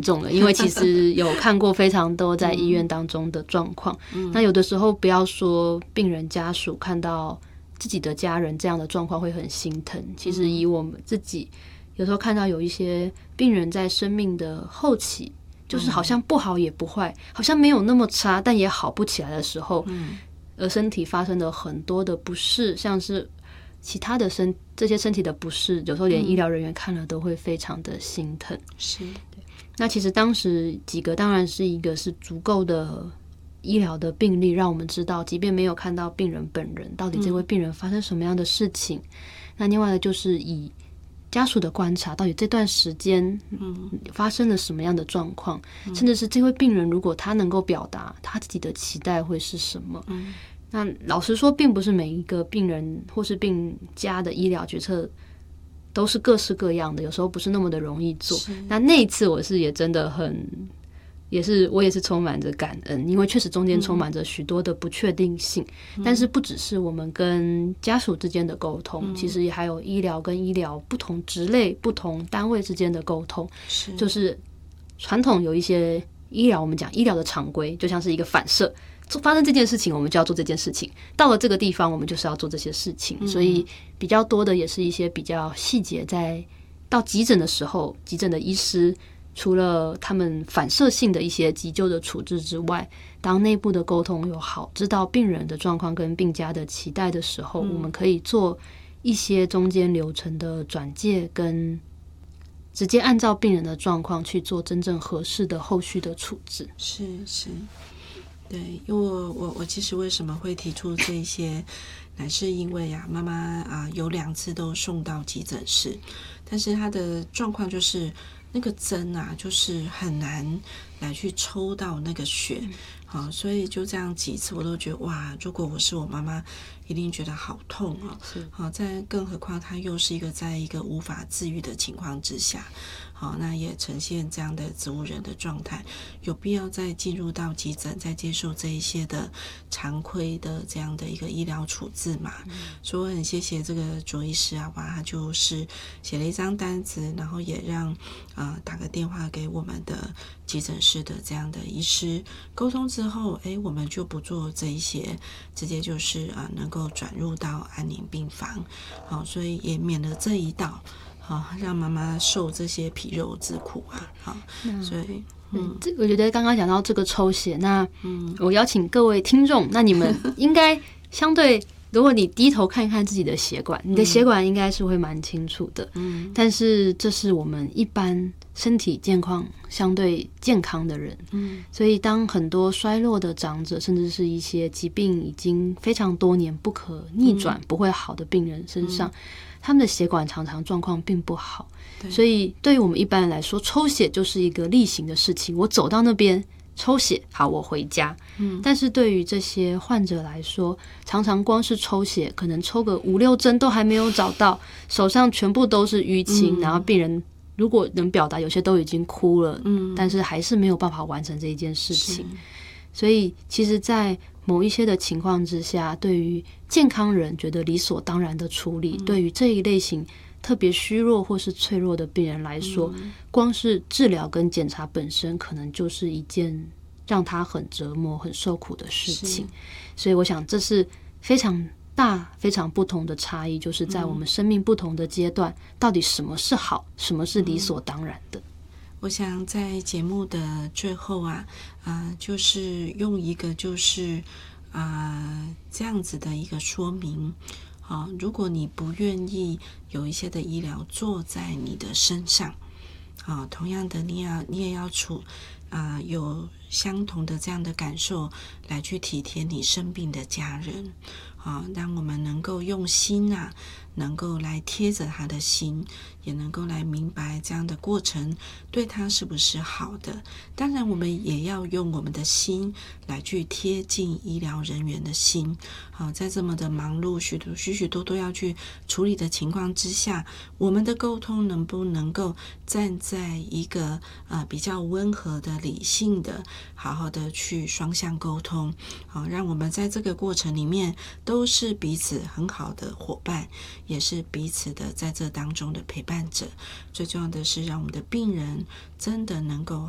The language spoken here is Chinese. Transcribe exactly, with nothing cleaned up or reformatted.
重了，因为其实有看过非常多在医院当中的状况。嗯、那有的时候不要说病人家属看到自己的家人这样的状况会很心疼，其实以我们自己有时候看到有一些病人在生命的后期，就是好像不好也不坏，好像没有那么差，但也好不起来的时候，嗯、而身体发生了很多的不适，像是其他的身这些身体的不适，有时候连医疗人员看了都会非常的心疼。 是， 那其实当时几个当然是一个是足够的医疗的病例，让我们知道即便没有看到病人本人，到底这位病人发生什么样的事情。嗯、那另外的就是以家属的观察，到底这段时间发生了什么样的状况，嗯、甚至是这位病人如果他能够表达他自己的期待会是什么。嗯、那老实说并不是每一个病人或是病家的医疗决策都是各式各样的，有时候不是那么的容易做。那那一次我是也真的很也是我也是充满着感恩，因为确实中间充满着许多的不确定性。嗯、但是不只是我们跟家属之间的沟通，嗯、其实也还有医疗跟医疗不同职类、不同单位之间的沟通。是就是传统有一些医疗，我们讲医疗的常规，就像是一个反射。发生这件事情我们就要做这件事情，到了这个地方我们就是要做这些事情。嗯、所以比较多的也是一些比较细节，在到急诊的时候，急诊的医师除了他们反射性的一些急救的处置之外，当内部的沟通有好，知道病人的状况跟病家的期待的时候，嗯、我们可以做一些中间流程的转介，跟直接按照病人的状况去做真正合适的后续的处置。 是是，对，因为我我我其实为什么会提出这些，乃是因为啊，妈妈啊有两次都送到急诊室，但是她的状况就是那个针啊，就是很难来去抽到那个血，嗯、好，所以就这样几次我都觉得哇，如果我是我妈妈，一定觉得好痛啊！好，再更何况她又是一个在一个无法自愈的情况之下。好，那也呈现这样的植物人的状态，有必要再进入到急诊，再接受这一些的常规的这样的一个医疗处置嘛？嗯、所以我很谢谢这个卓医师啊，哇，他就是写了一张单子，然后也让呃打个电话给我们的急诊室的这样的医师沟通之后，哎，我们就不做这一些，直接就是啊、呃、能够转入到安宁病房，好，所以也免了这一道。好，让妈妈受这些皮肉之苦啊！好，所以， 嗯，这我觉得刚刚讲到这个抽血，那嗯，我邀请各位听众，那你们应该相对，如果你低头看看自己的血管，你的血管应该是会蛮清楚的，嗯，但是这是我们一般身体健康相对健康的人，嗯，所以当很多衰落的长者，甚至是一些疾病已经非常多年不可逆转、嗯、不会好的病人身上。嗯，他们的血管常常状况并不好，所以对于我们一般人来说，抽血就是一个例行的事情。我走到那边抽血，好，我回家。嗯，但是对于这些患者来说，常常光是抽血，可能抽个五六针都还没有找到，手上全部都是淤青，嗯、然后病人如果能表达，有些都已经哭了，嗯，但是还是没有办法完成这一件事情。所以其实在某一些的情况之下，对于健康人觉得理所当然的处理，嗯、对于这一类型特别虚弱或是脆弱的病人来说，嗯、光是治疗跟检查本身可能就是一件让他很折磨很受苦的事情。所以我想这是非常大非常不同的差异，就是在我们生命不同的阶段，嗯、到底什么是好，什么是理所当然的。 我想在节目的最后啊，呃，就是用一个就是啊、呃、这样子的一个说明，好、如果你不愿意有一些的医疗做在你的身上，好、同样的你要你也要处啊、呃、有相同的这样的感受来去体贴你生病的家人，好、让我们能够用心啊，能够来贴着他的心，也能够来明白这样的过程对他是不是好的。当然我们也要用我们的心来去贴近医疗人员的心。好，在这么的忙碌许多许许多多要去处理的情况之下，我们的沟通能不能够站在一个呃比较温和的理性的好好的去双向沟通，好，让我们在这个过程里面都是彼此很好的伙伴，也是彼此的在这当中的陪伴者。最重要的是让我们的病人真的能够